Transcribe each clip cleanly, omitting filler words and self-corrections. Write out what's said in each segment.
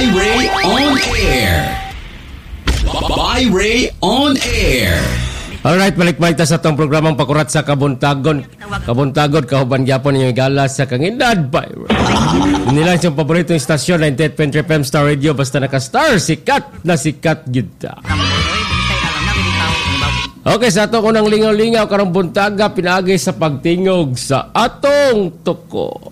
Ray on Air. Ray on Air. Alright, balik-balik ta sa itong programang Pakurat sa Kabuntagon. Kabuntagon, kahuban gyapon ninyo igala sa Kangindad. Nilang siyang paboritong istasyon, 98.3 FM Star Radio. Basta naka-star, sikat na sikat kita. Okay, sa itong unang lingaw-lingaw, karong buntaga, pinaagay sa pagtingog sa atong tuko.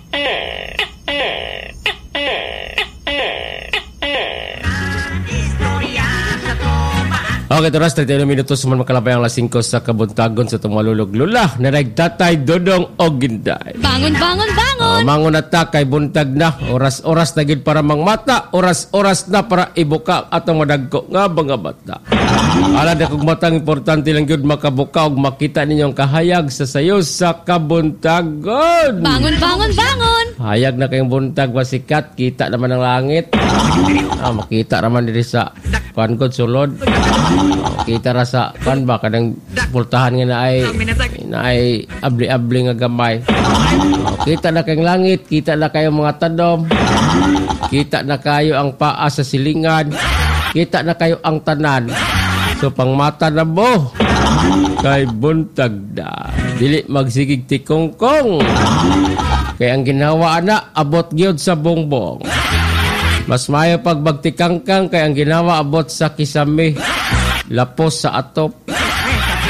Okay, turas, 31 minutos suman makalabay ang alas 5 sa Kabuntagon sa itong malulog-lula na nagtatay Dodong o Ginday. Bangon, bangon, bangon! Mangon na ta, kay buntag na. Oras-oras na gid para mangmata. Oras-oras na para ibuka atong madagko nga mga bata. Ala na kung matang importante lang yun makabuka o makita ninyong kahayag sa sayo sa Kabuntagon. Bangon, bangon, bangon! Hayag na kayong buntag masikat. Kita naman ang langit. Makita naman diri sa pankod sulod. Kita rasa kan ba kanang pultahan nga na ay abli-abli nga gamay. Kita na kayong langit, kita na kayong mga tadom, kita na kayo ang paa sa silingan, kita na kayo ang tanan. So pangmata na mo kay buntag na dili magsigig tikongkong kay ang ginawa na abot gyud sa bongbong. Mas mayo pag bagtikangkang kay ang ginawa abot sa kisame lapos sa atop.